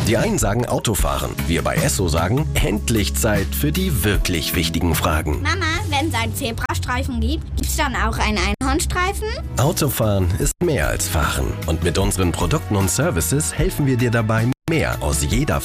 Die einen sagen Autofahren, wir bei Esso sagen, endlich Zeit für die wirklich wichtigen Fragen. Mama, wenn es einen Zebrastreifen gibt, gibt's dann auch einen Einhornstreifen? Autofahren ist mehr als Fahren. Und mit unseren Produkten und Services helfen wir dir dabei, mehr aus jeder